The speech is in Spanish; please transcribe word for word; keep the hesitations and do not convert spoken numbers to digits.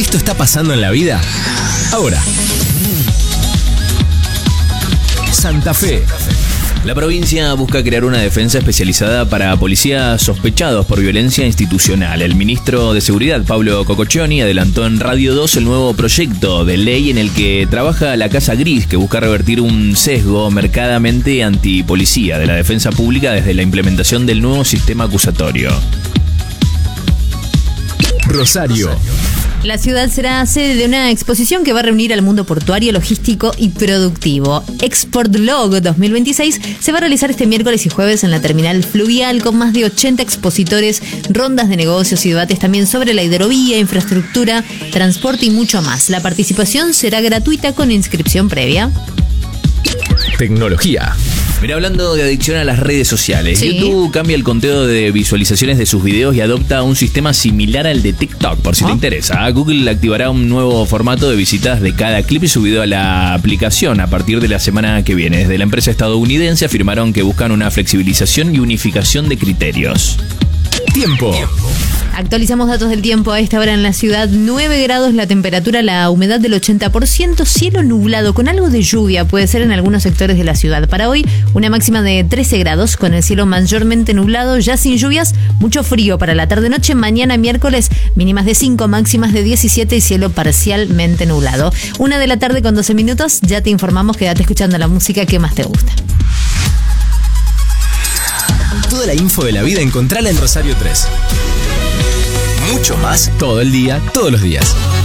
Esto está pasando en la vida ahora. Santa Fe. La provincia busca crear una defensa especializada para policías sospechados por violencia institucional. El ministro de Seguridad, Pablo Cococcioni, adelantó en Radio dos el nuevo proyecto de ley en el que trabaja la Casa Gris, que busca revertir un sesgo marcadamente antipolicía de la defensa pública desde la implementación del nuevo sistema acusatorio. Rosario. La ciudad será sede de una exposición que va a reunir al mundo portuario, logístico y productivo. ExportLog dos mil veintiséis se va a realizar este miércoles y jueves en la terminal fluvial con más de ochenta expositores, rondas de negocios y debates también sobre la hidrovía, infraestructura, transporte y mucho más. La participación será gratuita con inscripción previa. Tecnología. Mira, hablando de adicción a las redes sociales, Sí. YouTube cambia el conteo de visualizaciones de sus videos y adopta un sistema similar al de TikTok, por si ¿Ah? te interesa. Google activará un nuevo formato de visitas de cada clip subido a la aplicación a partir de la semana que viene. Desde la empresa estadounidense afirmaron que buscan una flexibilización y unificación de criterios. Tiempo. Actualizamos datos del tiempo a esta hora en la ciudad. nueve grados la temperatura, la humedad del ochenta por ciento, cielo nublado con algo de lluvia, puede ser en algunos sectores de la ciudad. Para hoy, una máxima de trece grados con el cielo mayormente nublado, ya sin lluvias, mucho frío para la tarde-noche. Mañana miércoles, mínimas de cinco, máximas de diecisiete y cielo parcialmente nublado. Una de la tarde con doce minutos, ya te informamos, quédate escuchando la música que más te gusta. Toda la info de la vida encontrala en Rosario tres. Mucho más todo el día, todos los días.